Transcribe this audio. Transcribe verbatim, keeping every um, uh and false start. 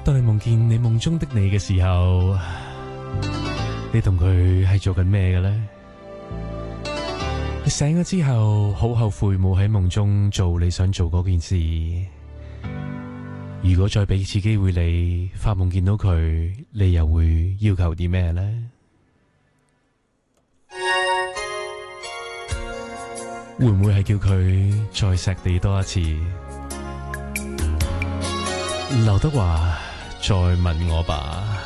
當你夢見你夢中的你嘅時候，你同佢係做緊咩嘅呢？你醒咗之後，好後悔冇喺夢中做你想做嗰件事。如果再俾次機會你發夢見到佢，你又會要求啲咩呢？會唔會係叫佢再錫你多一次？劉德華，再問我吧。